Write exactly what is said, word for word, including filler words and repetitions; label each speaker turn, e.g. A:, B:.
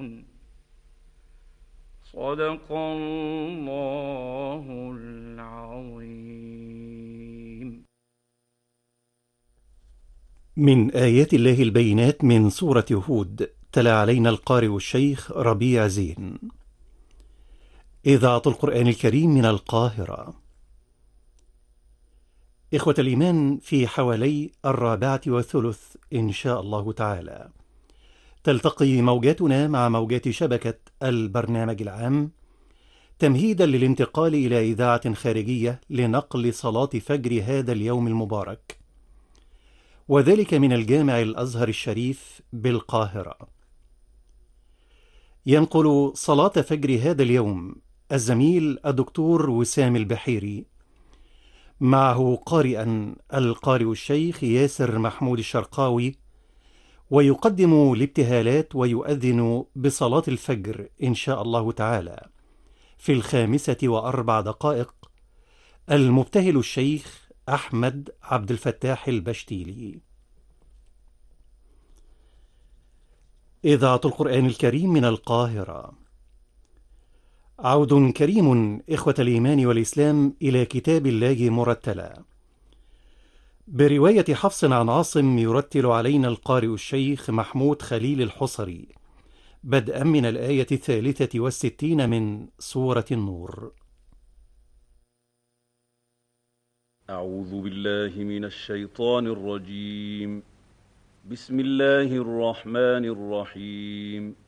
A: صدق الله العظيم.
B: من آيات الله البينات من سورة هود. تلا علينا القارئ الشيخ ربيع زين. إذاعة القرآن الكريم من القاهرة. إخوة الإيمان، في حوالي الرابعة والثلث إن شاء الله تعالى تلتقي موجاتنا مع موجات شبكة البرنامج العام، تمهيدا للانتقال إلى إذاعة خارجية لنقل صلاة فجر هذا اليوم المبارك، وذلك من الجامع الأزهر الشريف بالقاهرة. ينقل صلاة فجر هذا اليوم الزميل الدكتور وسام البحيري، معه قارئا القارئ الشيخ ياسر محمود الشرقاوي، ويقدم الابتهالات ويؤذن بصلاة الفجر إن شاء الله تعالى في الخامسة وأربع دقائق المبتهل الشيخ أحمد عبد الفتاح البشتيلي. إذاعة القرآن الكريم من القاهرة. عود كريم إخوة الإيمان والإسلام إلى كتاب الله مرتلا، برواية حفص عن عاصم، يرتل علينا القارئ الشيخ محمود خليل الحصري، بدءا من الآية الثالثة والستين من سورة النور.
C: أعوذ بالله من الشيطان الرجيم. بسم الله الرحمن الرحيم.